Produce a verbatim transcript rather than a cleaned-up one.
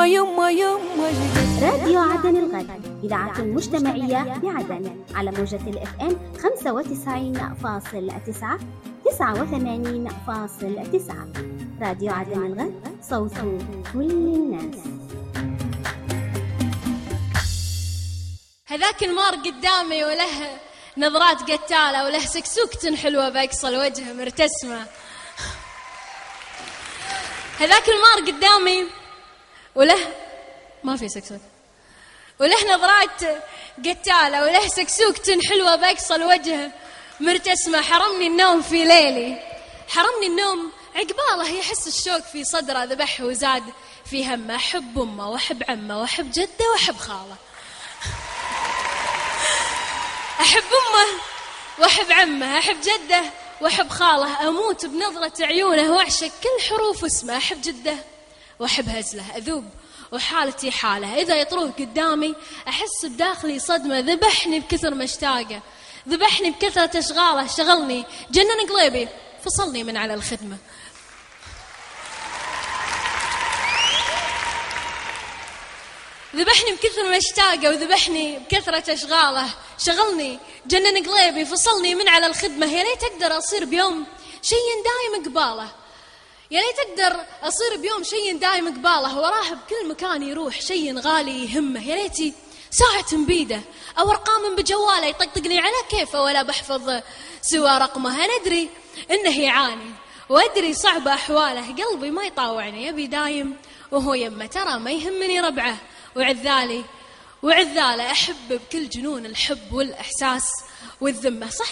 يما يما يما جدد. راديو عدن الغد، إذاعة مجتمعية بعدن على موجة الاف ام خمسة وتسعين فاصل تسعة تسعة وثمانين فاصل تسعة. راديو عدن الغد، صوت كل الناس. هذاك المار قدامي وله نظرات قتالة وله سكسوكة حلوة بأقصى الوجه مرتسمة. هذاك المار قدامي وله ما في سكسوك وله نظرات قتالة وله سكسوكة حلوة بأقصى الوجه مرتسمة. حرمني النوم في ليلي، حرمني النوم عقباله يحس الشوق في صدره ذبح وزاد في همه. أحب أمه وأحب عمه وأحب جده وأحب خاله. أحب أمه وأحب عمه، أحب جده وأحب خاله. أموت بنظرة عيونه وأعشق كل حروف اسمه. أحب جده وأحب هزله، أذوب وحالتي حاله. إذا يطروه قدامي أحس بداخلي صدمة. ذبحني بكثر مشتاقه، ذبحني بكثرة أشغاله. شغلني جنن قلبي، فصلني من على الخدمة. ذبحني بكثر مشتاقه وذبحني بكثرة أشغاله. شغلني جنن قلبي، فصلني من على الخدمة. يا ليت أقدر أصير بيوم شيء دايم قباله، يا ليت أقدر أصير بيوم شيء دايم قباله. وراه بكل مكان يروح شيء غالي يهمه. يا ليتي ساعة بيده أو أرقام بجواله يطقطقني على كيفه ولا بحفظ سوى رقمه. أنا أدري إنه يعاني وأدري صعب أحواله. قلبي ما يطاوعني، يبي دايم وهو يمه. ترى ما يهمني ربعه وعذالي وعذاله. أحب بكل جنون الحب والإحساس والذمة. صح